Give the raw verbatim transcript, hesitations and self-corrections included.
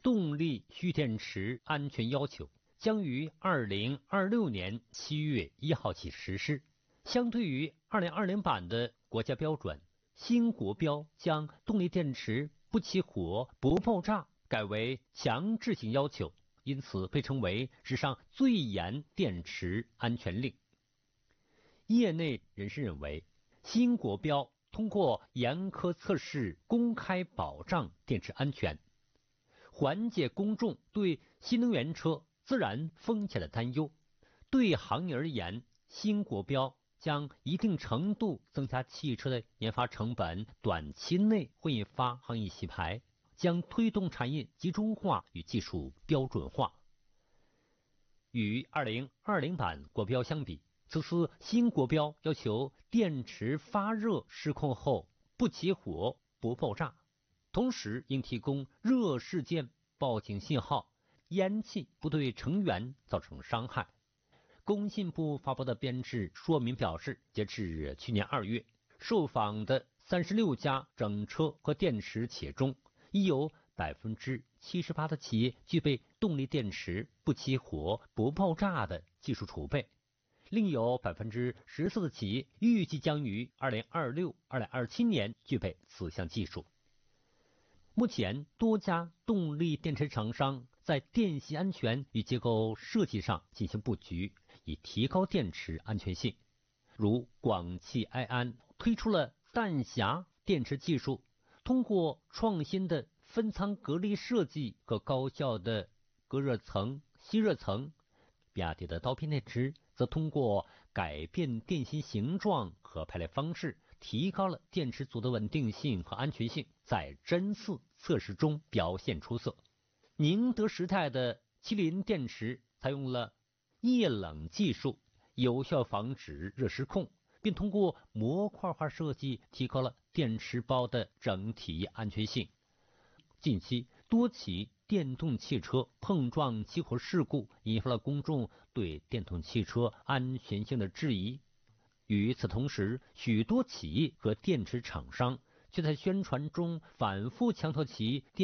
动力蓄电池安全要求将于二零二六年七月一号起实施。相对于二零二零版的国家标准，新国标将动力电池不起火、不爆炸改为强制性要求，因此被称为史上最严电池安全令。业内人士认为，新国标通过严苛测试公开保障电池安全，缓解公众对新能源车自燃风险的担忧。对行业而言，新国标将一定程度增加汽车的研发成本，短期内会引发行业洗牌，将推动产业集中化与技术标准化。与二零二零版国标相比，此次新国标要求电池发热失控后不起火、不爆炸，同时应提供热事件报警信号，烟气不对成员造成伤害。工信部发布的编制说明表示，截至去年二月，受访的三十六家整车和电池企业中，已有百分之七十八的企业具备动力电池不起火、不爆炸的技术储备，另有百分之十四的企业预计将于二零二六、二零二七年具备此项技术。目前，多家动力电池厂商在电系安全与结构设计上进行布局，以提高电池安全性。如广汽埃安推出了弹匣电池技术，通过创新的分舱隔离设计和高效的隔热层、吸热层。比亚迪的刀片电池则通过改变电芯形状和排列方式，提高了电池组的稳定性和安全性，在真四测试中表现出色。宁德时代的麒麟电池采用了液冷技术，有效防止热失控，并通过模块化设计提高了电池包的整体安全性。近期，多起电动汽车碰撞起火事故引发了公众对电动汽车安全性的质疑。与此同时，许多企业和电池厂商却在宣传中反复强调其电